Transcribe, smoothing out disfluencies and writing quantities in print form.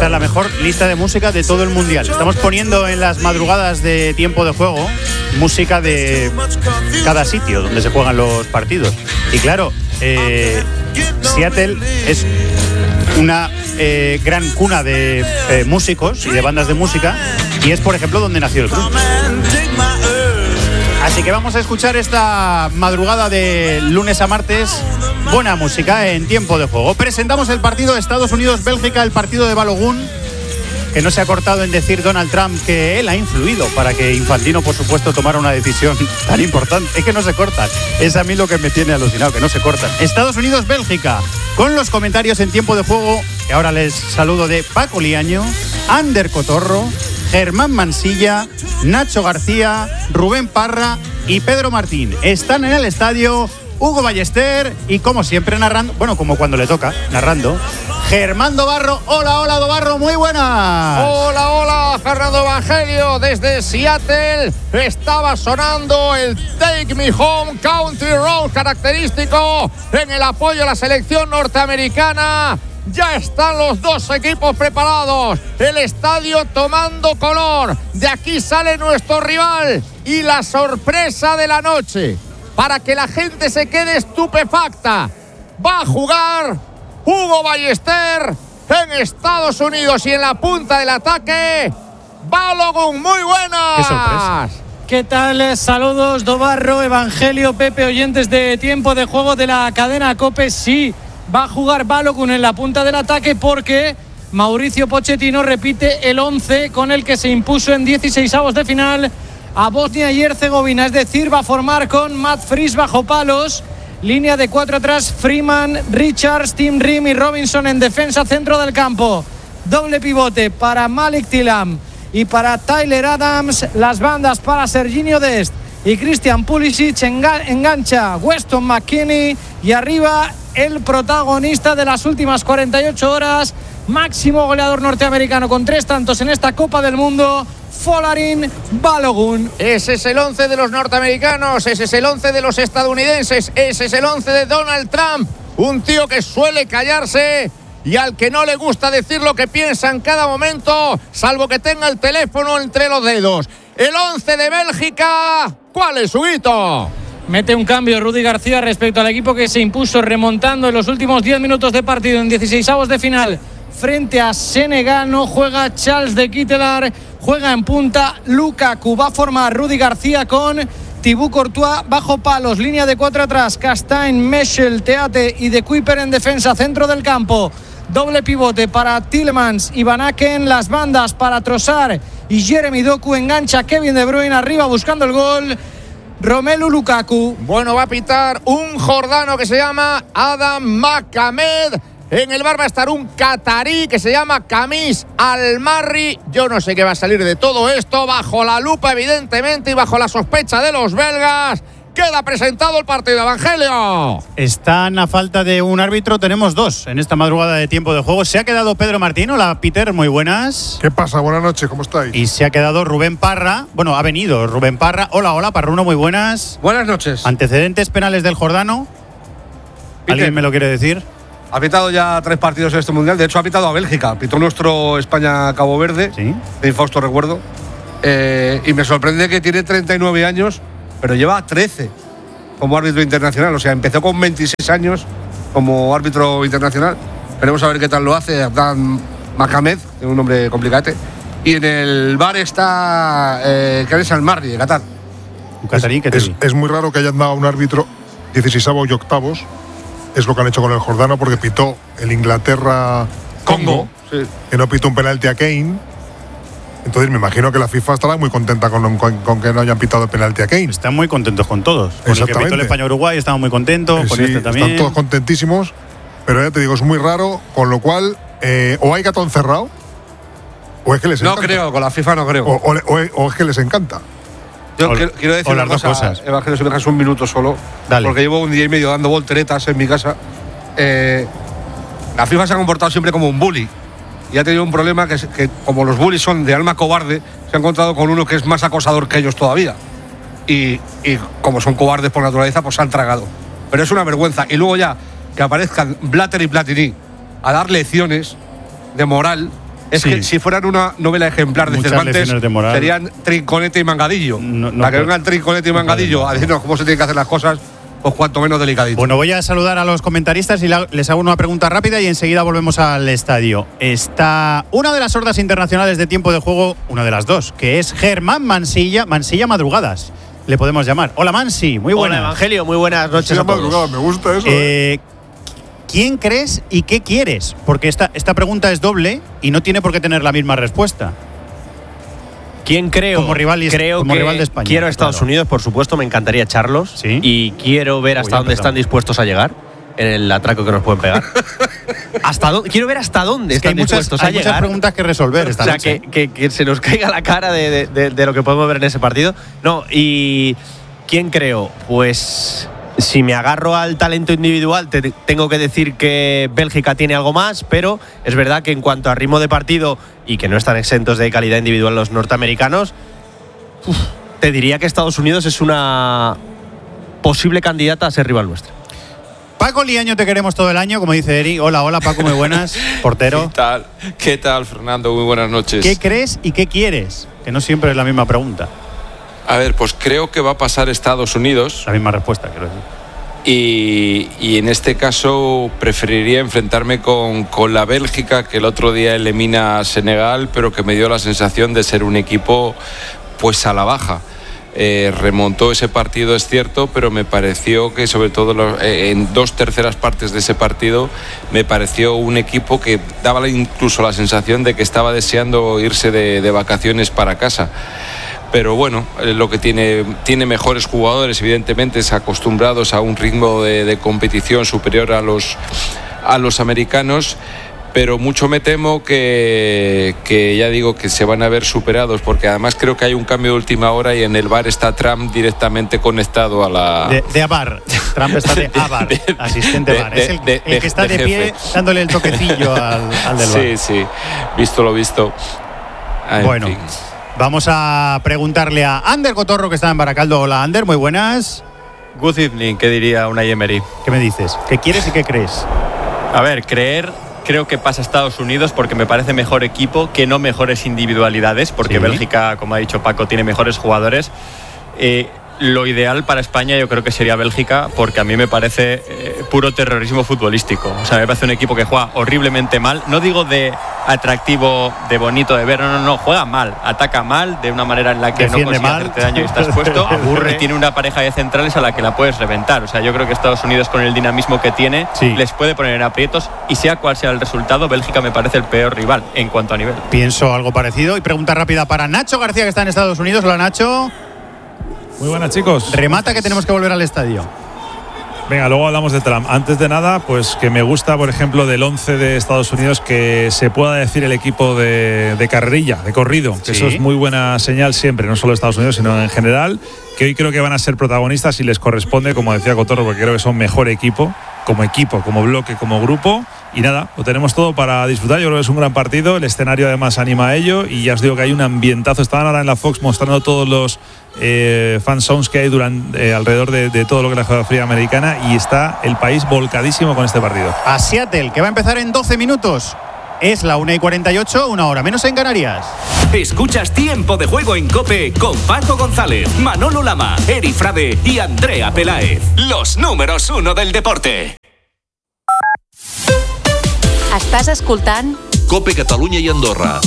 es la mejor lista de música de todo el mundial. Estamos poniendo en las madrugadas de tiempo de juego música de cada sitio donde se juegan los partidos. Y claro, Seattle es una gran cuna de músicos y de bandas de música, y es, por ejemplo, donde nació el grunge. Así que vamos a escuchar esta madrugada de lunes a martes buena música en tiempo de juego. Presentamos el partido de Estados Unidos-Bélgica, el partido de Balogun, que no se ha cortado en decir Donald Trump que él ha influido para que Infantino, por supuesto, tomara una decisión tan importante. Es que no se cortan. Es a mí lo que me tiene alucinado, que no se cortan. Estados Unidos-Bélgica, con los comentarios en tiempo de juego, que ahora les saludo, de Paco Liaño, Ander Cotorro, Germán Mansilla, Nacho García, Rubén Parra y Pedro Martín. Están en el estadio Hugo Ballester y, como siempre, narrando, bueno, como cuando le toca, narrando, Germán Dobarro. Hola, hola, Dobarro, muy buenas. Hola, hola, Fernando Evangelio, desde Seattle. Estaba sonando el Take Me Home Country Road característico en el apoyo a la selección norteamericana. Ya están los dos equipos preparados, el estadio tomando color. De aquí sale nuestro rival y la sorpresa de la noche, para que la gente se quede estupefacta. Va a jugar Hugo Ballester en Estados Unidos y en la punta del ataque, Balogun. Muy buenas. Qué sorpresa. ¿Qué tal? Saludos, Dobarro, Evangelio, Pepe, oyentes de tiempo de juego de la cadena COPE. Sí, va a jugar Balogun en la punta del ataque porque Mauricio Pochettino repite el 11 con el que se impuso en 16avos de final a Bosnia y Herzegovina. Es decir, va a formar con Matt Fries bajo palos, línea de 4 atrás, Freeman, Richards, Tim Ream y Robinson en defensa, centro del campo. Doble pivote para Malik Thilam y para Tyler Adams, las bandas para Serginho Dest y Christian Pulisic. Engancha Weston McKennie y arriba el protagonista de las últimas 48 horas, máximo goleador norteamericano con 3 tantos en esta Copa del Mundo, Folarin Balogun. Ese es el 11 de los norteamericanos, ese es el 11 de los estadounidenses, ese es el 11 de Donald Trump, un tío que suele callarse y al que no le gusta decir lo que piensa en cada momento, salvo que tenga el teléfono entre los dedos. El 11 de Bélgica, ¿cuál es su hito? Mete un cambio Rudy García respecto al equipo que se impuso remontando en los últimos 10 minutos de partido en 16avos de final frente a Senegal. No juega Charles de Ketelaere, juega en punta Lukaku. Va a formar Rudy García con Thibaut Courtois bajo palos, línea de 4 atrás, Castaing, Meschel, Teate y De Kuyper en defensa, centro del campo. Doble pivote para Tielemans y Van Aken, las bandas para Trossard y Jeremy Doku. Engancha Kevin De Bruyne arriba buscando el gol, Romelu Lukaku. Bueno, va a pitar un jordano que se llama Adam Makamed. En el bar va a estar un catarí que se llama Kamis Al-Marri. Yo no sé qué va a salir de todo esto, bajo la lupa evidentemente y bajo la sospecha de los belgas. Queda presentado el partido, Evangelio. Están a falta de un árbitro, tenemos 2 en esta madrugada de tiempo de juego. Se ha quedado Pedro Martín. Hola, Peter, muy buenas. ¿Qué pasa? Buenas noches, ¿cómo estáis? Y se ha quedado Rubén Parra. Bueno, ha venido Rubén Parra. Hola, hola, Parruno, muy buenas. Buenas noches. ¿Antecedentes penales del Jordano? Peter, ¿alguien me lo quiere decir? Ha pitado ya 3 partidos en este mundial. De hecho, ha pitado a Bélgica. Pitó nuestro España-Cabo Verde, ¿sí? De infausto recuerdo. Y me sorprende que tiene 39 años, pero lleva 13 como árbitro internacional. O sea, empezó con 26 años como árbitro internacional. Veremos a ver qué tal lo hace Abdan Makamed, un nombre complicate. Y en el bar está Kamis Al-Marri, de Qatar. Un catarí que es muy raro que hayan dado a un árbitro 16avos y octavos. Es lo que han hecho con el Jordano, porque pitó el Inglaterra-Congo, sí, que no pitó un penalti a Kane. Entonces me imagino que la FIFA estará muy contenta con que no hayan pitado el penalti a Kane. Están muy contentos con todos. Con el que pitó el España-Uruguay estamos muy contentos, con sí, este también. Están todos contentísimos, pero ya te digo, es muy raro, con lo cual o hay gato encerrado o es que les encanta. No creo, con la FIFA no creo. O es que les encanta. Yo quiero decir las una dos cosa, cosas. Evangelio, si me dejas un minuto solo. Dale. Porque llevo un día y medio dando volteretas en mi casa. La FIFA se ha comportado siempre como un bully. Y ha tenido un problema que como los bullies son de alma cobarde, se ha encontrado con uno que es más acosador que ellos todavía. Y como son cobardes por naturaleza, pues se han tragado. Pero es una vergüenza. Y luego ya que aparezcan Blatter y Platini a dar lecciones de moral, Es que si fueran una novela ejemplar de Cervantes, serían Trinconete y Mangadillo. Para que vengan Trinconete y Mangadillo a decirnos cómo se tienen que hacer las cosas, pues cuanto menos delicadito. Bueno, voy a saludar a los comentaristas y les hago una pregunta rápida y enseguida volvemos al estadio. Está una de las hordas internacionales de tiempo de juego, una de las dos, que es Germán Mansilla Madrugadas. Le podemos llamar. Hola, Mansi, muy buenas. Hola, Evangelio, muy buenas noches a todos. Me gusta eso. ¿Quién crees y qué quieres? Porque esta pregunta es doble y no tiene por qué tener la misma respuesta. ¿Quién creo? Como rival de España. Quiero a Estados Unidos, por supuesto, me encantaría echarlos. ¿Sí? Y quiero ver hasta dónde están dispuestos a llegar en el atraco que nos pueden pegar. Quiero ver hasta dónde están dispuestos a llegar. Hay muchas preguntas que resolver esta noche. Que se nos caiga la cara de lo que podemos ver en ese partido. No, y ¿quién creo? Pues si me agarro al talento individual, tengo que decir que Bélgica tiene algo más, pero es verdad que en cuanto a ritmo de partido y que no están exentos de calidad individual los norteamericanos, te diría que Estados Unidos es una posible candidata a ser rival nuestra. Paco Liaño, te queremos todo el año, como dice Eri. Hola, Paco, muy buenas. Portero. ¿Qué tal, Fernando? Muy buenas noches. ¿Qué crees y qué quieres? Que no siempre es la misma pregunta. A ver, pues creo que va a pasar Estados Unidos. La misma respuesta, quiero decir. Y en este caso preferiría enfrentarme con la Bélgica, que el otro día elimina a Senegal, pero que me dio la sensación de ser un equipo pues a la baja. Remontó ese partido, es cierto, pero me pareció que sobre todo en 2/3 partes de ese partido me pareció un equipo que daba incluso la sensación de que estaba deseando irse de vacaciones para casa. Pero bueno, lo que tiene mejores jugadores, evidentemente, es acostumbrados a un ritmo de competición superior a los americanos, pero mucho me temo que ya digo que se van a ver superados, porque además creo que hay un cambio de última hora y en el VAR está Trump directamente conectado a la… De VAR. Trump está de VAR, asistente VAR. Es el que está de pie dándole el toquecillo al del VAR. Sí, visto lo visto. Bueno. En fin. Vamos a preguntarle a Ander Cotorro, que está en Baracaldo. Hola, Ander, muy buenas. Good evening, ¿qué diría Unai Emery? ¿Qué me dices? ¿Qué quieres y qué crees? A ver, creo que pasa Estados Unidos porque me parece mejor equipo que no mejores individualidades, porque Bélgica, como ha dicho Paco, tiene mejores jugadores. Lo ideal para España yo creo que sería Bélgica, porque a mí me parece puro terrorismo futbolístico. O sea, me parece un equipo que juega horriblemente mal. No digo de atractivo, de bonito de ver, no, juega mal, ataca mal, de una manera en la que defiende no consigue hacerte daño y estás puesto. Aburre. Y tiene una pareja de centrales a la que la puedes reventar. O sea, yo creo que Estados Unidos, con el dinamismo que tiene, les puede poner en aprietos, y sea cual sea el resultado, Bélgica me parece el peor rival en cuanto a nivel. Pienso algo parecido. Y pregunta rápida para Nacho García, que está en Estados Unidos. Hola, Nacho. Muy buenas, chicos. Remata, que tenemos que volver al estadio. Venga, luego hablamos de Trump. Antes de nada, pues que me gusta, por ejemplo, del 11 de Estados Unidos, que se pueda decir el equipo de carrerilla, de corrido, que eso es muy buena señal siempre, no solo de Estados Unidos, sino en general, que hoy creo que van a ser protagonistas y les corresponde, como decía Cotorro, porque creo que son mejor equipo, como bloque, como grupo. Y nada, lo tenemos todo para disfrutar. Yo creo que es un gran partido. El escenario además anima a ello. Y ya os digo que hay un ambientazo. Estaban ahora en la Fox mostrando todos los fan zones que hay alrededor de todo lo que es la geografía americana. Y está el país volcadísimo con este partido. A Seattle, que va a empezar en 12 minutos. Es la 1:48, una hora menos en Canarias. Escuchas Tiempo de Juego en COPE con Paco González, Manolo Lama, Eri Frade y Andrea Peláez. Los números 1 del deporte. Estàs escoltant COPE Catalunya i Andorra.